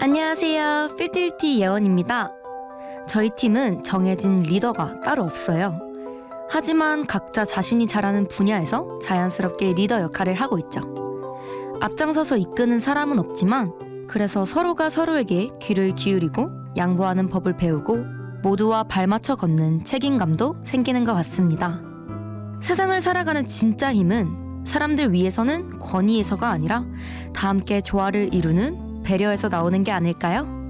안녕하세요. 5050 예원입니다. 저희 팀은 정해진 리더가 따로 없어요. 하지만 각자 자신이 잘하는 분야에서 자연스럽게 리더 역할을 하고 있죠. 앞장서서 이끄는 사람은 없지만 그래서 서로가 서로에게 귀를 기울이고 양보하는 법을 배우고 모두와 발맞춰 걷는 책임감도 생기는 것 같습니다. 세상을 살아가는 진짜 힘은 사람들 위해서는 권위에서가 아니라 다 함께 조화를 이루는 배려에서 나오는 게 아닐까요?